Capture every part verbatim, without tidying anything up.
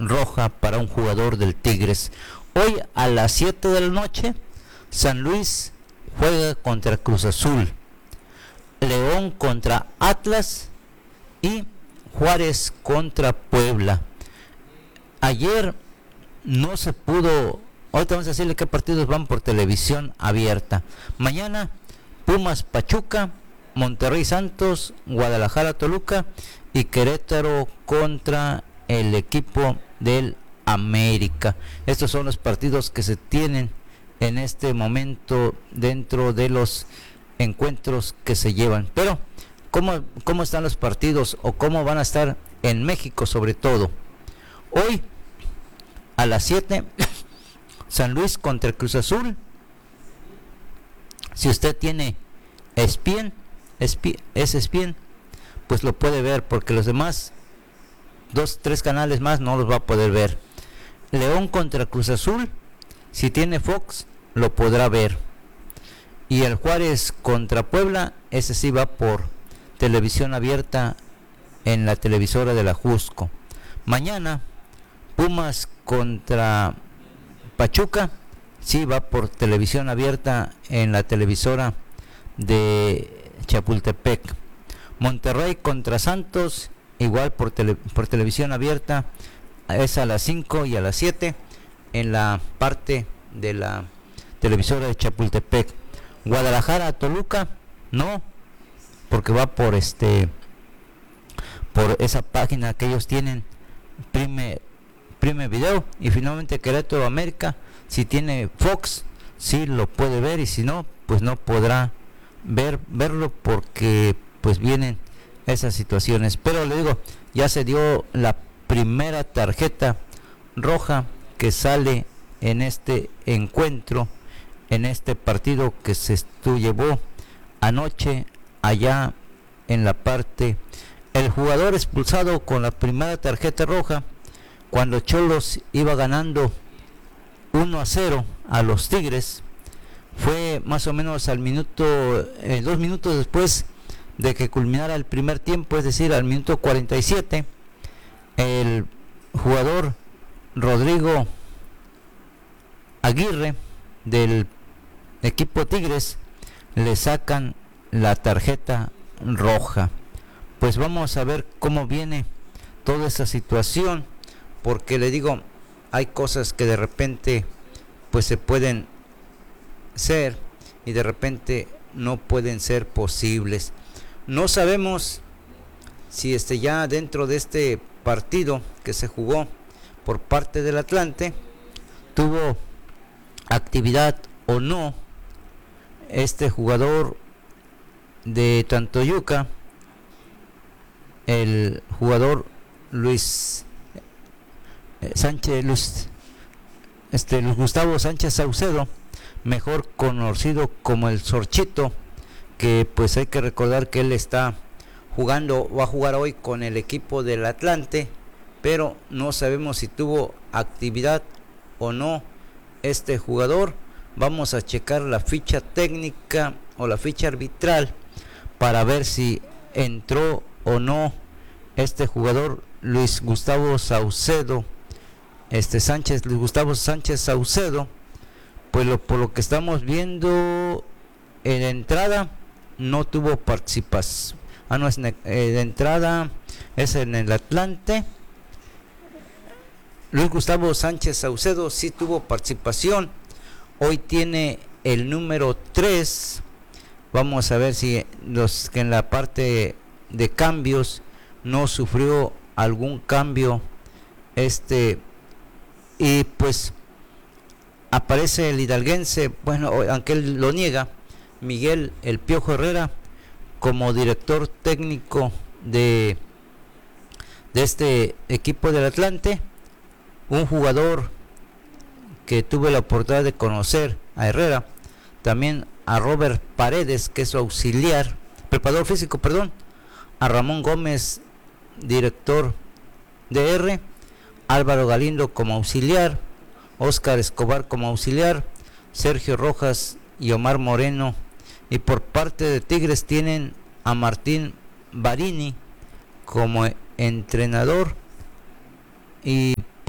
roja para un jugador del Tigres. Hoy a las siete de la noche, San Luis juega contra Cruz Azul, León contra Atlas y Juárez contra Puebla. Ayer no se pudo, ahorita vamos a decirle qué partidos van por televisión abierta. Mañana Pumas Pachuca, Monterrey Santos, Guadalajara Toluca y Querétaro contra el equipo del América. Estos son los partidos que se tienen en este momento dentro de los encuentros que se llevan. Pero ¿cómo, cómo están los partidos o cómo van a estar en México sobre todo? Hoy a las siete San Luis contra Cruz Azul. Si usted tiene E S P N, es E S P N, pues lo puede ver, porque los demás dos, tres canales más no los va a poder ver. León contra Cruz Azul, si tiene Fox, lo podrá ver. Y el Juárez contra Puebla, ese sí va por televisión abierta en la televisora de la Jusco. Mañana, Pumas contra Pachuca, sí va por televisión abierta en la televisora de Chapultepec. Monterrey contra Santos, igual por, tele, por televisión abierta, es a las cinco y a las siete en la parte de la televisora de Chapultepec. Guadalajara Toluca, no, porque va por este por esa página que ellos tienen, Prime, Prime Video. Y finalmente Querétaro América, si tiene Fox, sí lo puede ver, y si no, pues no podrá ver verlo, porque pues vienen esas situaciones. Pero le digo, ya se dio la primera tarjeta roja que sale en este encuentro, en este partido que se llevó anoche allá en la parte. El jugador expulsado con la primera tarjeta roja cuando Xolos iba ganando uno a cero a los Tigres, fue más o menos al minuto, eh, dos minutos después de que culminara el primer tiempo, es decir, al minuto cuarenta y siete. El jugador Rodrigo Aguirre del equipo Tigres le sacan la tarjeta roja. Pues vamos a ver cómo viene toda esa situación, porque le digo, hay cosas que de repente pues se pueden ser y de repente no pueden ser posibles. No sabemos si este ya dentro de este partido que se jugó por parte del Atlante tuvo actividad o no este jugador de Tantoyuca, el jugador Luis eh, Sánchez Luis, este Luis Gustavo Sánchez Saucedo, mejor conocido como el Sorchito, que pues hay que recordar que él está jugando, va a jugar hoy con el equipo del Atlante, pero no sabemos si tuvo actividad o no este jugador. Vamos a checar la ficha técnica o la ficha arbitral para ver si entró o no este jugador Luis Gustavo Saucedo, este Sánchez, Luis Gustavo Sánchez Saucedo. Pues lo, por lo que estamos viendo en la entrada no tuvo participación. Ah, no, es eh, de entrada es en el Atlante. Luis Gustavo Sánchez Saucedo sí tuvo participación. Hoy tiene el número tres. Vamos a ver si los que en la parte de cambios no sufrió algún cambio este. Y pues aparece el hidalguense, bueno, aunque él lo niega, Miguel El Piojo Herrera, como director técnico de, de este equipo del Atlante. Un jugador que tuve la oportunidad de conocer a Herrera, también a Robert Paredes, que es su auxiliar, preparador físico, perdón, a Ramón Gómez, director de R, Álvaro Galindo como auxiliar, Óscar Escobar como auxiliar, Sergio Rojas y Omar Moreno. Y por parte de Tigres tienen a Martín Barini como entrenador. Y pues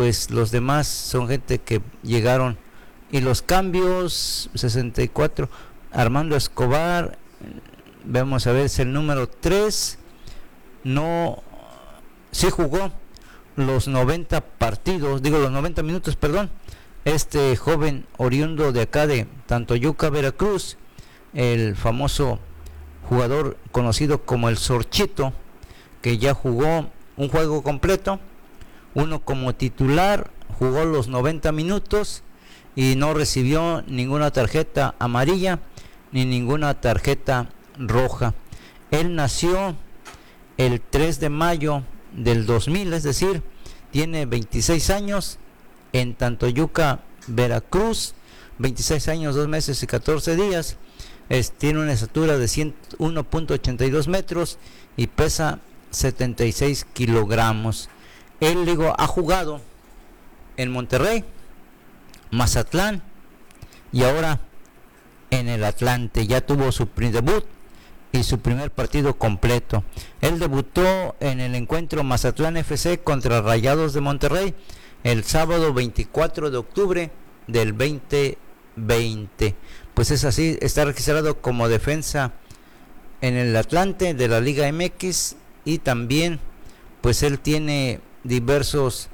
pues los demás son gente que llegaron. Y los cambios, sesenta y cuatro, Armando Escobar, vamos a ver, es el número tres, no, sí jugó los noventa partidos, digo los noventa minutos, perdón, este joven oriundo de acá de Tantoyuca, Veracruz, el famoso jugador conocido como el Sorchito, que ya jugó un juego completo, uno como titular, jugó los noventa minutos y no recibió ninguna tarjeta amarilla ni ninguna tarjeta roja. Él nació el tres de mayo del dos mil, es decir, tiene veintiséis años en Tantoyuca, Veracruz, veintiséis años, dos meses y catorce días. Es, tiene una estatura de uno punto ochenta y dos metros y pesa setenta y seis kilogramos. Él, digo, ha jugado en Monterrey, Mazatlán y ahora en el Atlante. Ya tuvo su debut y su primer partido completo. Él debutó en el encuentro Mazatlán F C contra Rayados de Monterrey el sábado veinticuatro de octubre del veinte veinte. Pues es así, está registrado como defensa en el Atlante de la Liga M X y también pues él tiene diversos,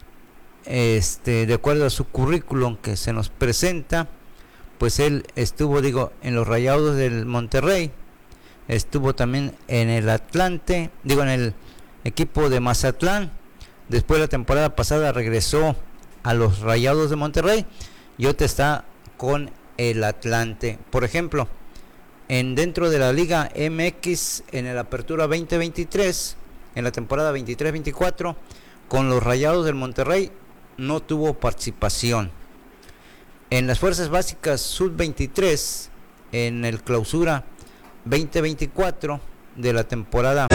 este, de acuerdo a su currículum que se nos presenta, pues él estuvo, digo, en los Rayados del Monterrey, estuvo también en el Atlante, digo, en el equipo de Mazatlán. Después de la temporada pasada regresó a los Rayados de Monterrey y ahorita está con el Atlante. Por ejemplo, en dentro de la Liga M X en el Apertura veinte veintitrés, en la temporada veintitrés veinticuatro, con los Rayados del Monterrey no tuvo participación. En las fuerzas básicas sub veintitrés, en el Clausura veinte veinticuatro de la temporada,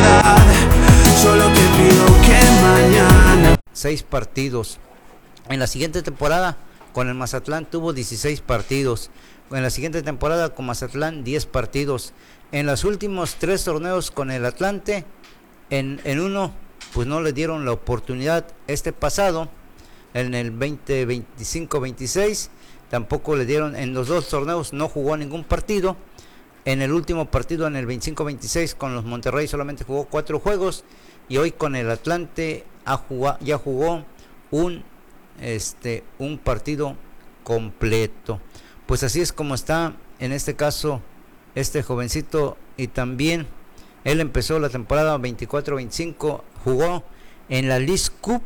solo te pido que mañana, seis partidos. En la siguiente temporada con el Mazatlán tuvo dieciséis partidos. En la siguiente temporada con Mazatlán diez partidos. En los últimos tres torneos con el Atlante, en, en uno pues no le dieron la oportunidad. Este pasado, en el veinte veinticinco veintiséis, tampoco le dieron. En los dos torneos no jugó ningún partido. En el último partido, en el veinticinco veintiséis, con los Monterrey solamente jugó cuatro juegos. Y hoy con el Atlante ha jugado, ya jugó un, este, un partido completo. Pues así es como está en este caso este jovencito. Y también él empezó la temporada veinticuatro veinticinco, jugó en la Leagues Cup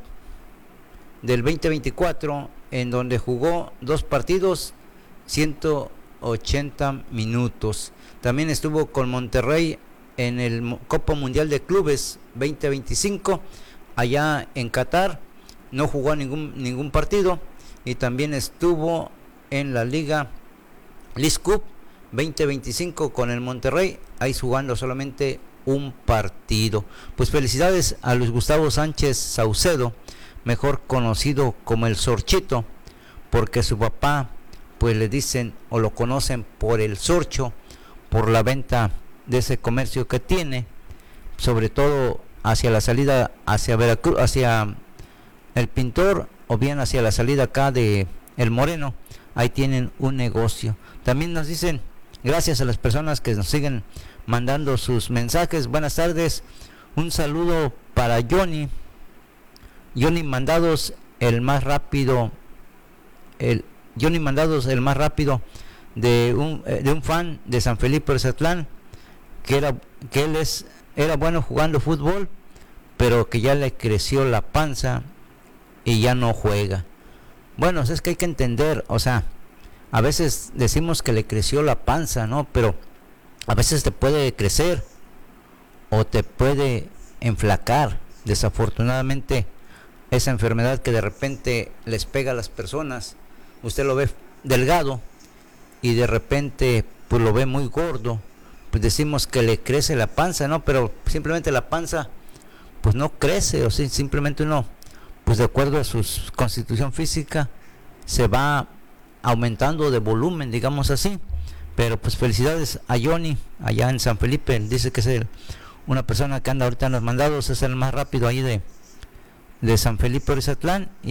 del veinte veinticuatro, en donde jugó dos partidos, ciento ochenta minutos. También estuvo con Monterrey en el Copa Mundial de Clubes veinte veinticinco allá en Qatar, no jugó ningún ningún partido. Y también estuvo en la Liga Leagues Cup veinte veinticinco con el Monterrey, ahí jugando solamente un partido. Pues felicidades a Luis Gustavo Sánchez Saucedo, mejor conocido como el Sorchito, porque su papá pues le dicen o lo conocen por el Sorcho, por la venta de ese comercio que tiene, sobre todo hacia la salida hacia Veracruz, hacia el Pintor, o bien hacia la salida acá de El Moreno. Ahí tienen un negocio. También nos dicen, gracias a las personas que nos siguen mandando sus mensajes. Buenas tardes, un saludo para Johnny Johnny Mandados, el más rápido el Johnny Mandados el más rápido de un de un fan de San Felipe Zatlán, que era que él es era bueno jugando fútbol, pero que ya le creció la panza y ya no juega. Bueno, es que hay que entender, o sea, a veces decimos que le creció la panza, ¿no? Pero a veces te puede crecer o te puede enflacar. Desafortunadamente, esa enfermedad que de repente les pega a las personas, usted lo ve delgado y de repente pues lo ve muy gordo, pues decimos que le crece la panza, ¿no? Pero simplemente la panza pues no crece, o sea, simplemente uno, pues de acuerdo a su constitución física, se va aumentando de volumen, digamos así. Pero pues felicidades a Johnny allá en San Felipe. Dice que es el, una persona que anda ahorita en los mandados, es el más rápido ahí de, de San Felipe Orizatlán.